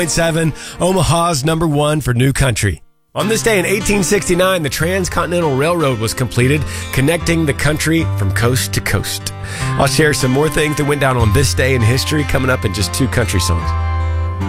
7, Omaha's number one for new country. On this day in 1869, the Transcontinental Railroad was completed, connecting the country from coast to coast. I'll share some more things that went down on this day in history coming up in just 2 country songs.